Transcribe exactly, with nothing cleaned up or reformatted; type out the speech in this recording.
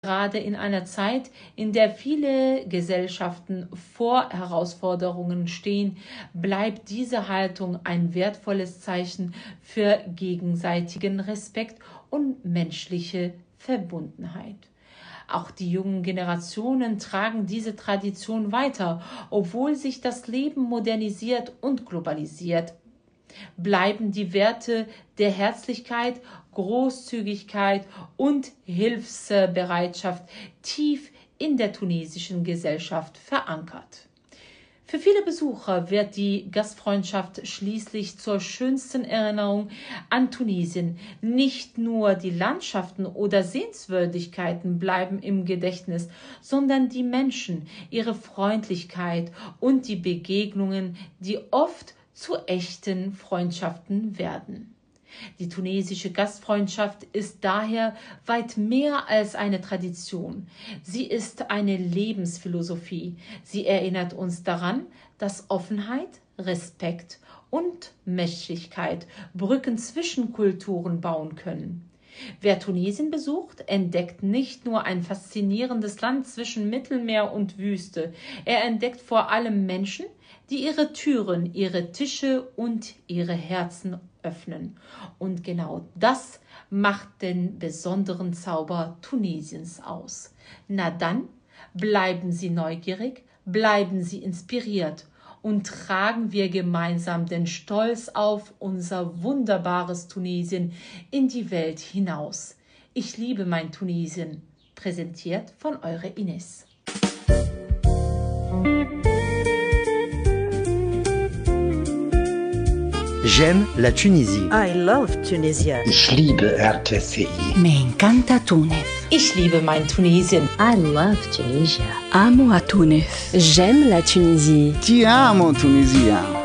Gerade in einer Zeit, in der viele Gesellschaften vor Herausforderungen stehen, bleibt diese Haltung ein wertvolles Zeichen für gegenseitigen Respekt und menschliche Verbundenheit. Auch die jungen Generationen tragen diese Tradition weiter, obwohl sich das Leben modernisiert und globalisiert. Bleiben die Werte der Herzlichkeit, Großzügigkeit und Hilfsbereitschaft tief in der tunesischen Gesellschaft verankert. Für viele Besucher wird die Gastfreundschaft schließlich zur schönsten Erinnerung an Tunesien. Nicht nur die Landschaften oder Sehenswürdigkeiten bleiben im Gedächtnis, sondern die Menschen, ihre Freundlichkeit und die Begegnungen, die oft zu echten Freundschaften werden. Die tunesische Gastfreundschaft ist daher weit mehr als eine Tradition. Sie ist eine Lebensphilosophie. Sie erinnert uns daran, dass Offenheit, Respekt und Menschlichkeit Brücken zwischen Kulturen bauen können. Wer Tunesien besucht, entdeckt nicht nur ein faszinierendes Land zwischen Mittelmeer und Wüste. Er entdeckt vor allem Menschen, die ihre Türen, ihre Tische und ihre Herzen öffnen. Und genau das macht den besonderen Zauber Tunesiens aus. Na dann, bleiben Sie neugierig, bleiben Sie inspiriert und tragen wir gemeinsam den Stolz auf unser wunderbares Tunesien in die Welt hinaus. Ich liebe mein Tunesien, präsentiert von eurer Ines. J'aime la Tunisie. I love Tunisia. Ich liebe R T C I. Me encanta Túnez. Ich liebe mein Tunesien. I love Tunisia. Amo a Túnez. J'aime la Tunisie. Ti amo, Tunisia.